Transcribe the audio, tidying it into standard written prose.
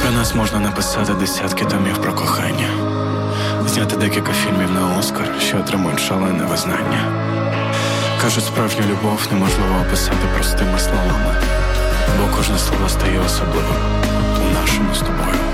Про нас можна написати десятки томів про кохання, зняти декілька фільмів на Оскар, що отримують шалене визнання. Кажуть, справжню любов неможливо описати простими словами, бо кожне слово стає особливим у нашому з тобою